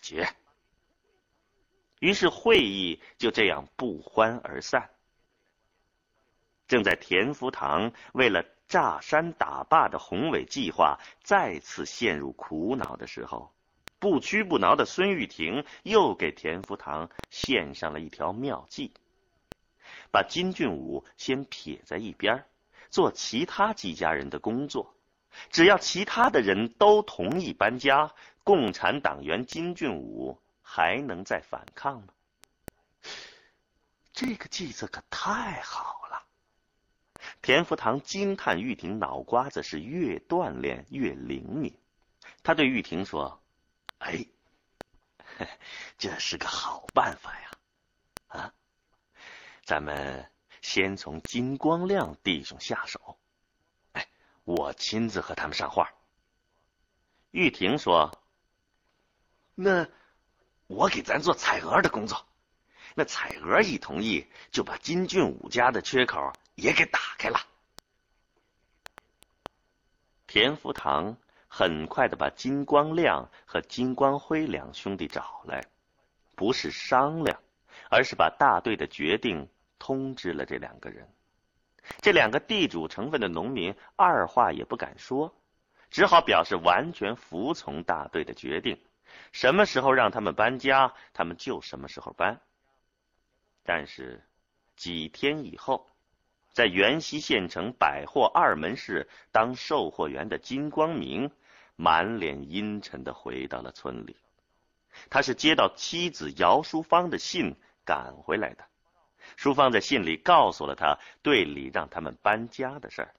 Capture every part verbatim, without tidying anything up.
决。于是会议就这样不欢而散。正在田福堂为了炸山打坝的宏伟计划再次陷入苦恼的时候，不屈不挠的孙玉婷又给田福堂献上了一条妙计，把金俊武先撇在一边，做其他几家人的工作，只要其他的人都同意搬家，共产党员金俊武还能再反抗吗？这个计策可太好了。田福堂惊叹玉婷脑瓜子是越锻炼越灵敏。他对玉婷说：哎，这是个好办法呀！啊，咱们先从金光亮弟兄下手。哎，我亲自和他们上话。玉婷说：那我给咱做彩娥的工作。那彩娥一同意，就把金俊武家的缺口也给打开了。田福堂很快的把金光亮和金光辉两兄弟找来，不是商量，而是把大队的决定通知了这两个人。这两个地主成分的农民二话也不敢说，只好表示完全服从大队的决定，什么时候让他们搬家，他们就什么时候搬。但是几天以后，在元溪县城百货二门市当售货员的金光明满脸阴沉地回到了村里。他是接到妻子姚淑芳的信赶回来的，淑芳在信里告诉了他队里让他们搬家的事儿。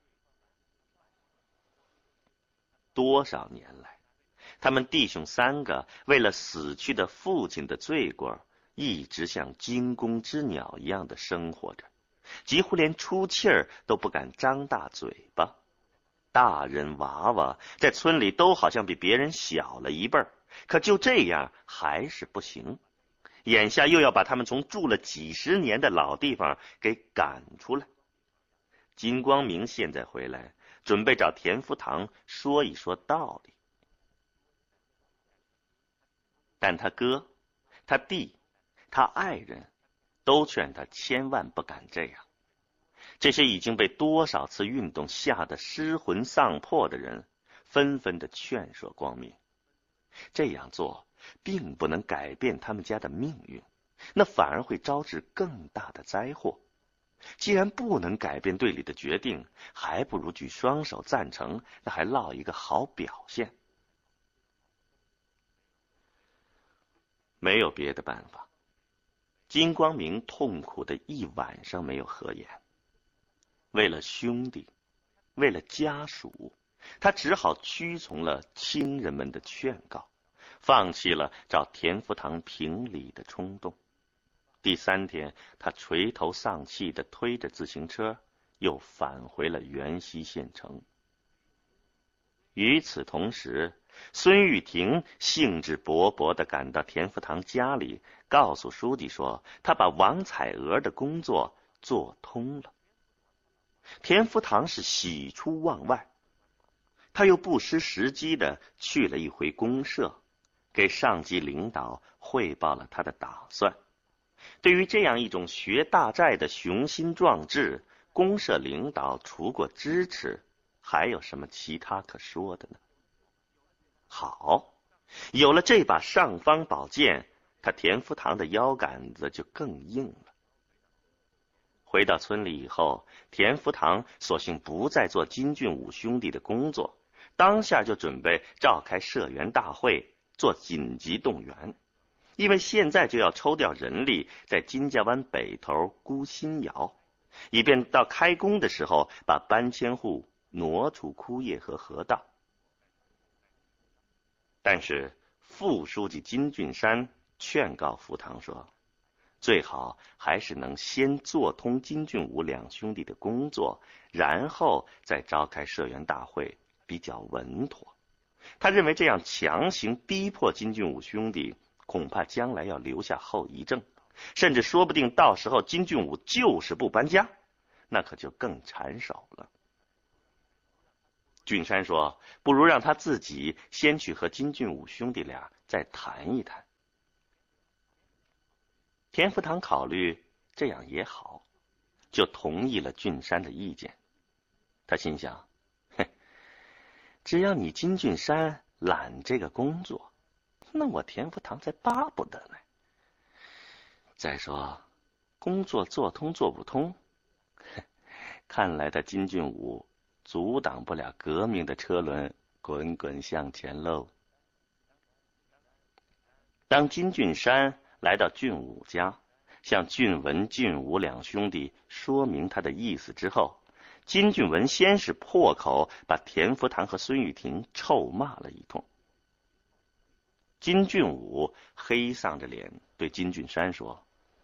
多少年来，他们弟兄三个为了死去的父亲的罪过，一直像惊弓之鸟一样的生活着，几乎连出气儿都不敢张大嘴巴。大人娃娃在村里都好像比别人小了一辈儿，可就这样还是不行。眼下又要把他们从住了几十年的老地方给赶出来。金光明现在回来，准备找田福堂说一说道理，但他哥、他弟、他爱人都劝他千万不敢这样。这些已经被多少次运动吓得失魂丧魄的人纷纷的劝说光明，这样做并不能改变他们家的命运，那反而会招致更大的灾祸。既然不能改变队里的决定，还不如举双手赞成，那还落一个好表现。没有别的办法，金光明痛苦的一晚上没有合眼。为了兄弟，为了家属，他只好屈从了亲人们的劝告，放弃了找田福堂评理的冲动。第三天，他垂头丧气地推着自行车又返回了元溪县城。与此同时，孙玉婷兴致勃勃地赶到田福堂家里，告诉书记说他把王彩娥的工作做通了。田福堂是喜出望外，他又不失时机地去了一回公社，给上级领导汇报了他的打算。对于这样一种学大寨的雄心壮志，公社领导除过支持，还有什么其他可说的呢？好，有了这把尚方宝剑，他田福堂的腰杆子就更硬了。回到村里以后，田福堂索性不再做金俊武兄弟的工作，当下就准备召开社员大会，做紧急动员。因为现在就要抽调人力，在金家湾北头沽新窑，以便到开工的时候把搬迁户挪出枯叶和河道。但是副书记金俊山劝告福堂说，最好还是能先做通金俊武两兄弟的工作，然后再召开社员大会比较稳妥。他认为这样强行逼迫金俊武兄弟，恐怕将来要留下后遗症，甚至说不定到时候金俊武就是不搬家，那可就更缠手了。俊山说，不如让他自己先去和金俊武兄弟俩再谈一谈， 田福堂考虑这样也好，就同意了俊山的意见。他心想，嘿，只要你金俊山揽这个工作，那我田福堂才巴不得呢。再说工作做通做不通，看来他金俊武阻挡不了革命的车轮滚滚向前喽。当金俊山来到俊武家，向俊文、俊武两兄弟说明他的意思之后，金俊文先是破口把田福堂和孙玉婷臭骂了一通。金俊武黑丧着脸对金俊山说：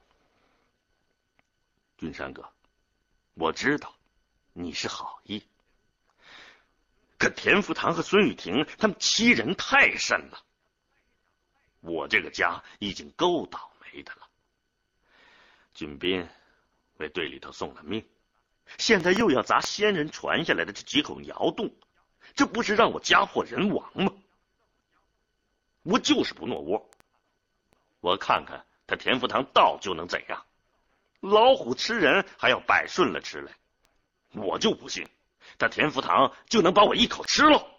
俊山哥，我知道你是好意，可田福堂和孙玉婷他们欺人太甚了，我这个家已经够倒霉的了。俊斌为队里头送了命，现在又要砸先人传下来的这几口窑洞，这不是让我家破人亡吗？我就是不挪窝，我看看他田福堂到就能怎样？老虎吃人还要摆顺了吃来，我就不信他田福堂就能把我一口吃了。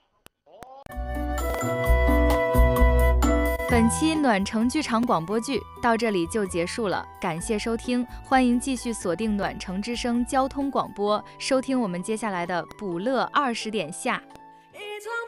本期暖城剧场广播剧到这里就结束了，感谢收听，欢迎继续锁定暖城之声交通广播，收听我们接下来的补乐二十点下。